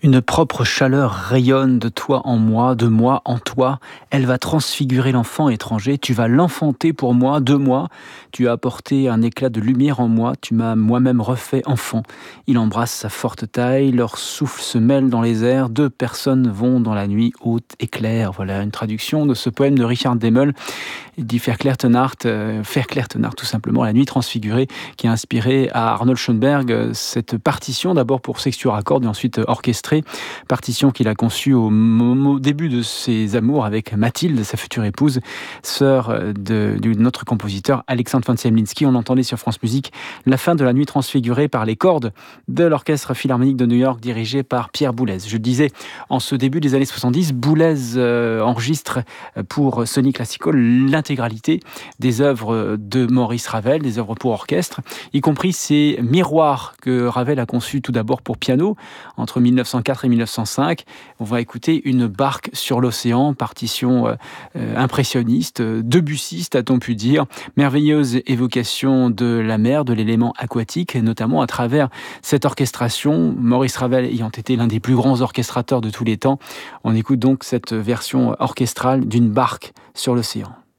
Une propre chaleur rayonne de toi en moi, de moi en toi. Elle va transfigurer l'enfant étranger. Tu vas l'enfanter pour moi, de moi. Tu as apporté un éclat de lumière en moi. Tu m'as moi-même refait enfant. Il embrasse sa forte taille. Leur souffle se mêle dans les airs. Deux personnes vont dans la nuit haute et claire. Voilà une traduction de ce poème de Richard Demel. Il dit Verklärte Nacht, tout simplement, La nuit transfigurée, qui a inspiré à Arnold Schoenberg cette partition, d'abord pour sextuor à cordes et ensuite orchestrée, partition qu'il a conçue au début de ses amours avec Mathilde, sa future épouse, sœur de notre compositeur Alexandre von Siemlinski. On entendait sur France Musique la fin de La nuit transfigurée par les cordes de l'Orchestre Philharmonique de New York, dirigé par Pierre Boulez. Je disais, en ce début des années 70, Boulez enregistre pour Sony Classical l'intégralité des œuvres de Maurice Ravel, des œuvres pour orchestre, y compris ces miroirs que Ravel a conçus tout d'abord pour piano entre 1904 et 1905. On va écouter Une barque sur l'océan, partition impressionniste, debussiste a-t-on pu dire, merveilleuse évocation de la mer, de l'élément aquatique, notamment à travers cette orchestration, Maurice Ravel ayant été l'un des plus grands orchestrateurs de tous les temps. On écoute donc cette version orchestrale d'Une barque sur l'océan.